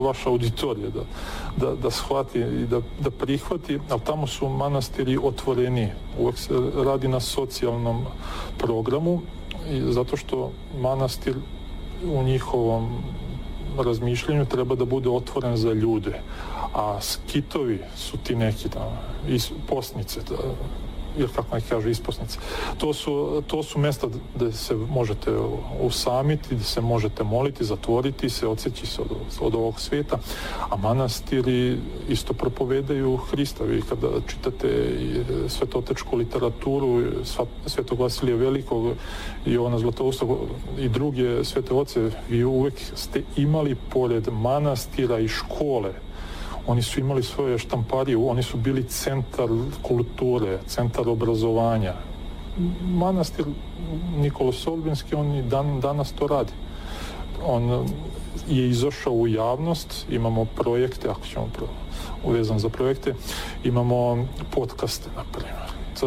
vaša auditorija da shvati i da prihvati, ali tamo su manastiri otvoreni. Uvek se radi na socijalnom programu, zato što manastir u njihovom razmišljanju treba da bude otvoren za ljude. A skitovi su ti neki posnice, jer kako neki kažu isposnice. To su mjesta gdje se možete usamiti, gdje se možete moliti, zatvoriti se, odseći se od ovog svijeta, a manastiri isto propovedaju Hrista. Vi kada čitate svetotečku literaturu, Svetog Vasilija Velikog i Jovana Zlatousta i druge svete oce, vi uvek ste imali pored manastira i škole. Oni su imali svoje štamparije, oni su bili centar kulture, centar obrazovanja. Manastir Nikola Sorbinski, on i danas to radi. On je izašao u javnost, imamo projekte, ako ćemo uvezan za projekte, imamo podcaste, na primjer.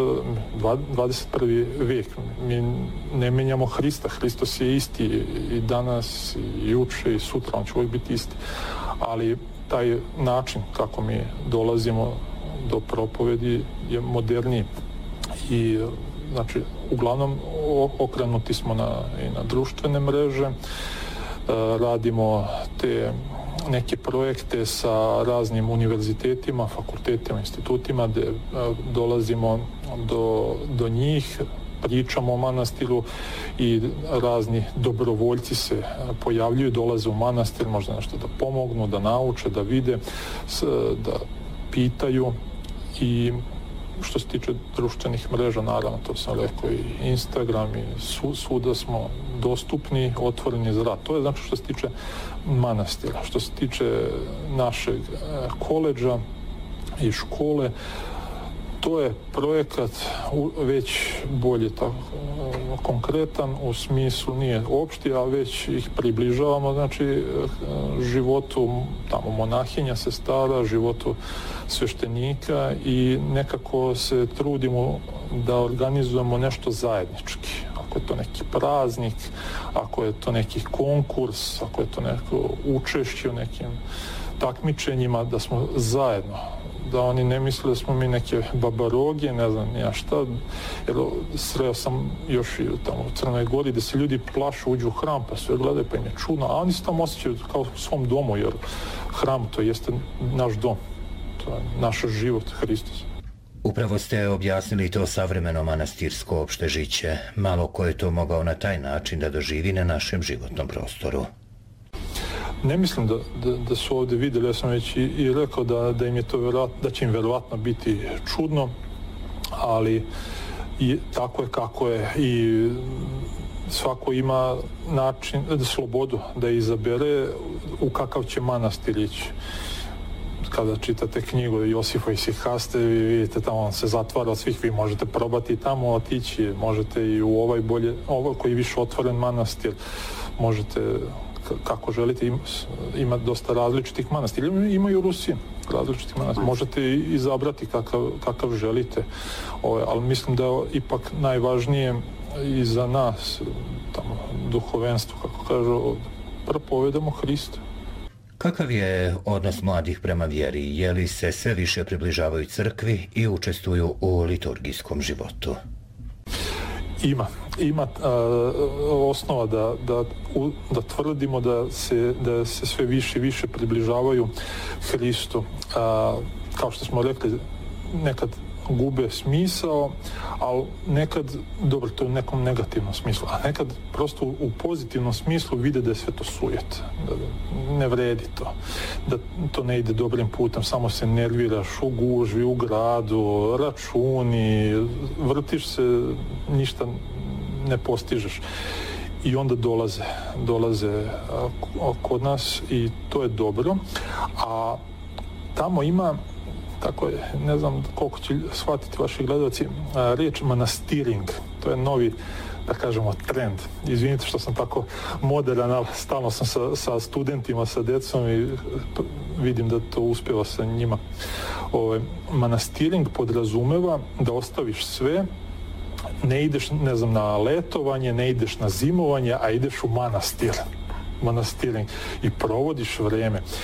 21. vijek. Mi ne menjamo Hrista. Hristos je isti i danas, i juče, i sutra, on će uvijek biti isti. Ali taj način kako mi dolazimo do propovedi je moderniji i znači uglavnom okrenuti smo i na društvene mreže, radimo te neke projekte sa raznim univerzitetima, fakultetima, institutima gdje dolazimo do njih, pričamo o manastiru i razni dobrovoljci se pojavljuju, dolaze u manastir, možda nešto da pomognu, da nauče, da vide, da pitaju. I što se tiče društvenih mreža, naravno, to sam rekao, i Instagram, i svuda smo dostupni, otvoreni za rad. To je znači što se tiče manastira. Što se tiče našeg koledža i škole, to je projekat već bolje tako konkretan, u smislu nije opšti, a već ih približavamo, znači životu tamo monahinja, sestara, životu sveštenika i nekako se trudimo da organizujemo nešto zajednički. Ako je to neki praznik, ako je to neki konkurs, ako je to neko učešće u nekim takmičenjima, da smo zajedno, da oni ne misle da smo mi neke babaroge, ne znam ja šta, jer sreo sam još i tamo u Crnoj Gori gdje se ljudi plašu, uđu u hram, pa sve gledaju, pa im je čudno, a oni se tamo osjećaju kao u svom domu, jer hram to jeste naš dom, to je naš život, Hristos. Upravo ste objasnili to savremeno manastirsko opštežiće. Malo ko je to mogao na taj način da doživi na našem životnom prostoru. Ne mislim da su ovdje vidjeli, ja sam već i rekao da im je to da će im verovatno biti čudno, ali tako je kako je i svako ima način, slobodu da izabere u kakav će manastir ići. Kada čitate knjigu Josifa Isihaste, vi vidite tamo on se zatvara od svih, vi možete probati tamo otići, možete i u ovaj koji je više otvoren manastir, možete kako želite, ima dosta različitih manastira. Ima i u Rusiji različitih manastira. Možete izabrati kakav želite. Ali mislim da je ipak najvažnije i za nas, tamo, duhovenstvo, kako kažu, propovedamo Hrista. Kakav je odnos mladih prema vjeri? Je li se sve više približavaju crkvi i učestvuju u liturgijskom životu? Ima osnova da tvrdimo da se sve više i više približavaju Hristu. Kao što smo rekli, nekad gube smisao, ali nekad, dobro, to je u nekom negativnom smislu, a nekad prosto u pozitivnom smislu vide da je sve to sujet, da ne vredi to, da to ne ide dobrim putem, samo se nerviraš u gužvi, u gradu, računi, vrtiš se, ništa ne postižeš. I onda dolaze kod nas i to je dobro, a tamo ima, tako je, ne znam koliko će shvatiti vaši gledalci, riječ manastiring, to je novi, da kažemo, trend. Izvinite što sam tako moderan, ali stalno sam sa studentima, sa decom i vidim da to uspjeva sa njima. Manastiring podrazumeva da ostaviš sve, ne ideš, ne znam, na letovanje, ne ideš na zimovanje, a ideš u manastiring i provodiš vreme.